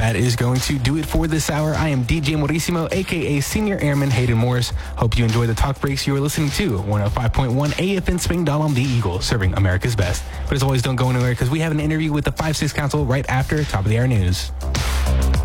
That is going to do it for this hour. I am DJ Morissimo, a.k.a. Senior Airman Hayden Morris. Hope you enjoy the talk breaks you are listening to. 105.1 AFN Spring Dahlem, the Eagle, serving America's best. But as always, don't go anywhere because we have an interview with the 5-6 Council right after Top of the Hour News.